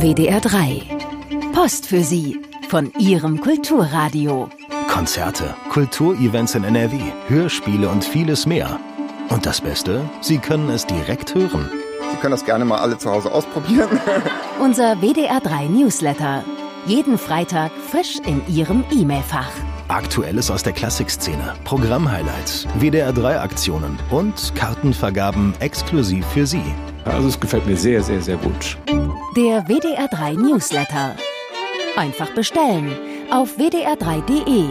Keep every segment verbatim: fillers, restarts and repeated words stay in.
W D R drei. Post für Sie von Ihrem Kulturradio. Konzerte, Kulturevents in N R W, Hörspiele und vieles mehr. Und das Beste, Sie können es direkt hören. Sie können das gerne mal alle zu Hause ausprobieren. Unser W D R drei Newsletter. Jeden Freitag frisch in Ihrem E-Mail-Fach. Aktuelles aus der Klassikszene, Programm-Highlights, W D R drei Aktionen und Kartenvergaben exklusiv für Sie. Also es gefällt mir sehr, sehr, sehr gut. Der W D R drei Newsletter. Einfach bestellen auf w d r drei punkt d e.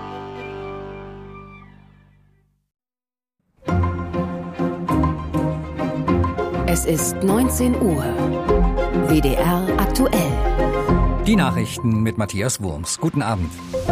Es ist neunzehn Uhr. W D R aktuell. Die Nachrichten mit Matthias Wurms. Guten Abend.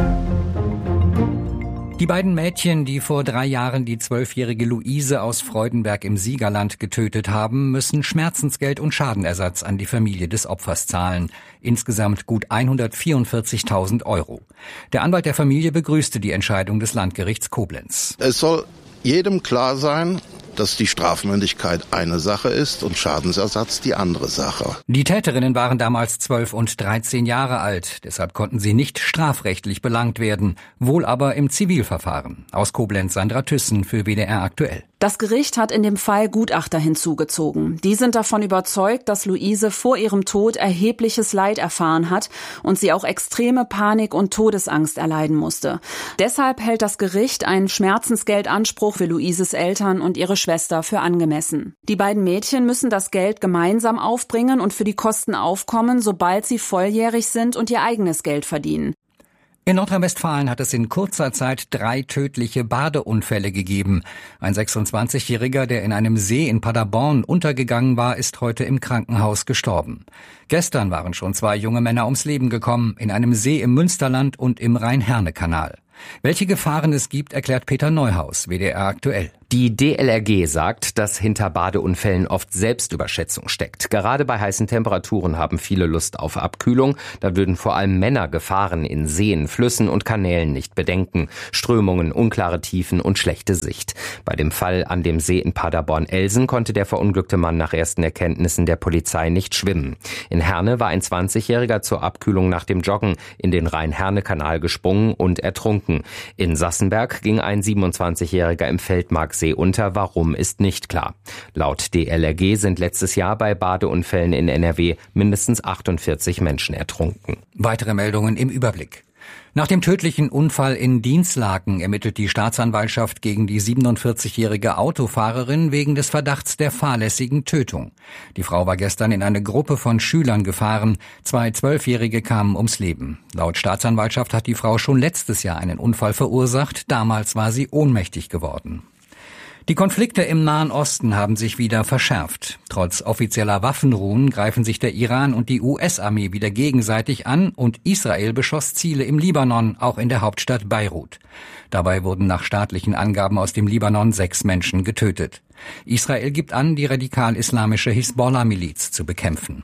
Die beiden Mädchen, die vor drei Jahren die zwölfjährige Luise aus Freudenberg im Siegerland getötet haben, müssen Schmerzensgeld und Schadenersatz an die Familie des Opfers zahlen. Insgesamt gut hundertvierundvierzigtausend Euro. Der Anwalt der Familie begrüßte die Entscheidung des Landgerichts Koblenz. Es soll jedem klar sein, dass die Strafmündigkeit eine Sache ist und Schadensersatz die andere Sache. Die Täterinnen waren damals zwölf und dreizehn Jahre alt. Deshalb konnten sie nicht strafrechtlich belangt werden, wohl aber im Zivilverfahren. Aus Koblenz Sandra Thyssen für W D R aktuell. Das Gericht hat in dem Fall Gutachter hinzugezogen. Die sind davon überzeugt, dass Luise vor ihrem Tod erhebliches Leid erfahren hat und sie auch extreme Panik und Todesangst erleiden musste. Deshalb hält das Gericht einen Schmerzensgeldanspruch für Luises Eltern und ihre Schwester für angemessen. Die beiden Mädchen müssen das Geld gemeinsam aufbringen und für die Kosten aufkommen, sobald sie volljährig sind und ihr eigenes Geld verdienen. In Nordrhein-Westfalen hat es in kurzer Zeit drei tödliche Badeunfälle gegeben. Ein sechsundzwanzigjähriger, der in einem See in Paderborn untergegangen war, ist heute im Krankenhaus gestorben. Gestern waren schon zwei junge Männer ums Leben gekommen, in einem See im Münsterland und im Rhein-Herne-Kanal. Welche Gefahren es gibt, erklärt Peter Neuhaus, W D R aktuell. Die D L R G sagt, dass hinter Badeunfällen oft Selbstüberschätzung steckt. Gerade bei heißen Temperaturen haben viele Lust auf Abkühlung. Da würden vor allem Männer Gefahren in Seen, Flüssen und Kanälen nicht bedenken. Strömungen, unklare Tiefen und schlechte Sicht. Bei dem Fall an dem See in Paderborn-Elsen konnte der verunglückte Mann nach ersten Erkenntnissen der Polizei nicht schwimmen. In Herne war ein zwanzigjähriger zur Abkühlung nach dem Joggen in den Rhein-Herne-Kanal gesprungen und ertrunken. In Sassenberg ging ein siebenundzwanzigjähriger im Feldmarksee unter. Warum, ist nicht klar. Laut D L R G sind letztes Jahr bei Badeunfällen in N R W mindestens achtundvierzig Menschen ertrunken. Weitere Meldungen im Überblick. Nach dem tödlichen Unfall in Dinslaken ermittelt die Staatsanwaltschaft gegen die siebenundvierzigjährige Autofahrerin wegen des Verdachts der fahrlässigen Tötung. Die Frau war gestern in eine Gruppe von Schülern gefahren. Zwei Zwölfjährige kamen ums Leben. Laut Staatsanwaltschaft hat die Frau schon letztes Jahr einen Unfall verursacht. Damals war sie ohnmächtig geworden. Die Konflikte im Nahen Osten haben sich wieder verschärft. Trotz offizieller Waffenruhen greifen sich der Iran und die U S-Armee wieder gegenseitig an und Israel beschoss Ziele im Libanon, auch in der Hauptstadt Beirut. Dabei wurden nach staatlichen Angaben aus dem Libanon sechs Menschen getötet. Israel gibt an, die radikal-islamische Hisbollah-Miliz zu bekämpfen.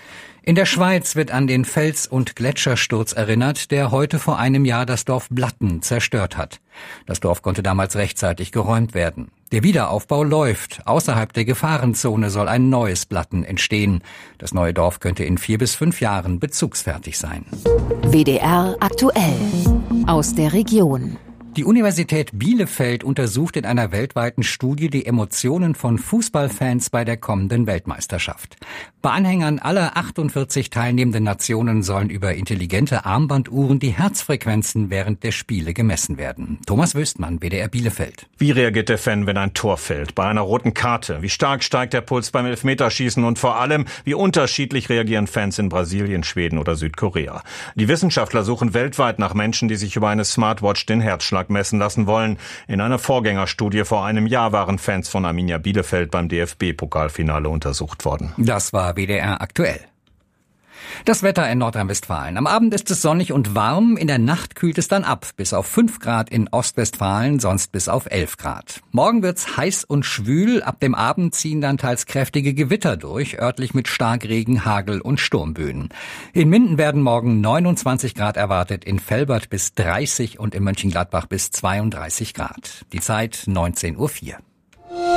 In der Schweiz wird an den Fels- und Gletschersturz erinnert, der heute vor einem Jahr das Dorf Blatten zerstört hat. Das Dorf konnte damals rechtzeitig geräumt werden. Der Wiederaufbau läuft. Außerhalb der Gefahrenzone soll ein neues Blatten entstehen. Das neue Dorf könnte in vier bis fünf Jahren bezugsfertig sein. W D R aktuell. Aus der Region. Die Universität Bielefeld untersucht in einer weltweiten Studie die Emotionen von Fußballfans bei der kommenden Weltmeisterschaft. Bei Anhängern aller achtundvierzig teilnehmenden Nationen sollen über intelligente Armbanduhren die Herzfrequenzen während der Spiele gemessen werden. Thomas Wüstmann, W D R Bielefeld. Wie reagiert der Fan, wenn ein Tor fällt? Bei einer roten Karte? Wie stark steigt der Puls beim Elfmeterschießen? Und vor allem, wie unterschiedlich reagieren Fans in Brasilien, Schweden oder Südkorea? Die Wissenschaftler suchen weltweit nach Menschen, die sich über eine Smartwatch den Herzschlag messen lassen wollen. In einer Vorgängerstudie vor einem Jahr waren Fans von Arminia Bielefeld beim D F B-Pokalfinale untersucht worden. Das war W D R aktuell. Das Wetter in Nordrhein-Westfalen. Am Abend ist es sonnig und warm, in der Nacht kühlt es dann ab, bis auf fünf Grad in Ostwestfalen, sonst bis auf elf Grad. Morgen wird's heiß und schwül, ab dem Abend ziehen dann teils kräftige Gewitter durch, örtlich mit Starkregen, Hagel und Sturmböen. In Minden werden morgen neunundzwanzig Grad erwartet, in Velbert bis dreißig und in Mönchengladbach bis zweiunddreißig Grad. Die Zeit neunzehn Uhr vier.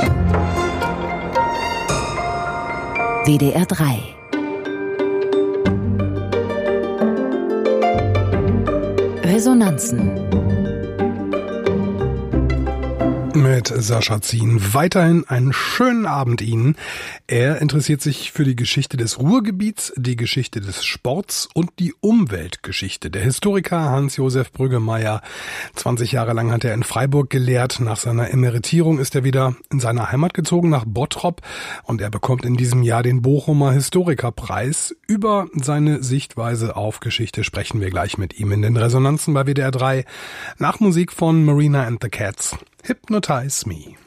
W D R drei Resonanzen mit Sascha Zien. Weiterhin einen schönen Abend Ihnen. Er interessiert sich für die Geschichte des Ruhrgebiets, die Geschichte des Sports und die Umweltgeschichte. Der Historiker Hans-Josef Brüggemeier. zwanzig Jahre lang hat er in Freiburg gelehrt. Nach seiner Emeritierung ist er wieder in seine Heimat gezogen, nach Bottrop. Und er bekommt in diesem Jahr den Bochumer Historikerpreis. Über seine Sichtweise auf Geschichte sprechen wir gleich mit ihm in den Resonanzen bei W D R drei. Nach Musik von Marina and the Cats. Hypnotize Me.